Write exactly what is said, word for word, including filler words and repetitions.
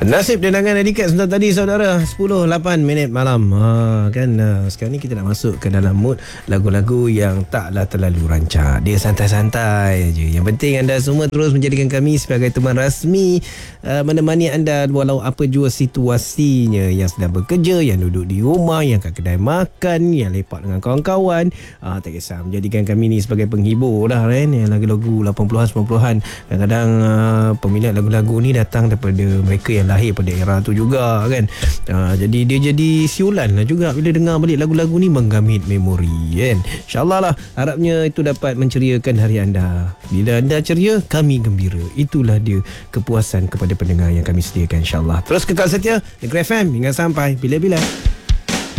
Nasib dendangan Edikat sebentar tadi saudara, sepuluh lapan minit malam. ha, Kan uh, sekarang ni kita nak masuk ke dalam mood lagu-lagu yang taklah terlalu rancak. Dia santai-santai je. Yang penting anda semua terus menjadikan kami sebagai teman rasmi, uh, menemani anda walau apa jua situasinya. Yang sedang bekerja, yang duduk di rumah, yang kat kedai makan, yang lepak dengan kawan-kawan. uh, Tak kisah, menjadikan kami ni sebagai penghibur lah kan. Yang lagu-lagu lapan puluhan sembilan puluhan, kadang-kadang uh, peminat lagu-lagu ni datang daripada mereka yang lahir pada era tu juga kan. uh, Jadi dia jadi siulan lah juga bila dengar balik lagu-lagu ni, menggamit memori kan. InsyaAllah lah, harapnya itu dapat menceriakan hari anda. Bila anda ceria, kami gembira. Itulah dia kepuasan kepada pendengar yang kami sediakan, insyaAllah. Terus kekal setia Negeri F M hingga sampai bila-bila.